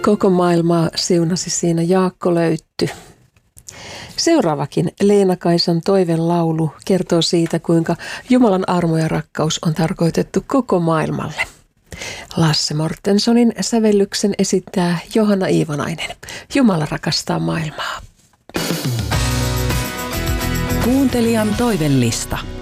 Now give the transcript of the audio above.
Koko maailmaa siunasi siinä Jaakko Löytty. Seuraavakin Leena-Kaisan toivelaulu kertoo siitä, kuinka Jumalan armo ja rakkaus on tarkoitettu koko maailmalle. Lasse Mortensonin sävellyksen esittää Johanna Iivanainen. Jumala rakastaa maailmaa. Kuuntelijan toivellista.